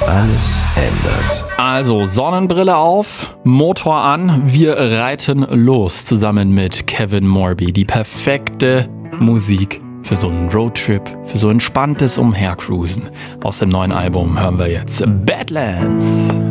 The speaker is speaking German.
alles ändert. Also Sonnenbrille auf, Motor an, wir reiten los zusammen mit Kevin Morby. Die perfekte Musik für so einen Roadtrip, für so entspanntes Umhercruisen. Aus dem neuen Album hören wir jetzt Badlands.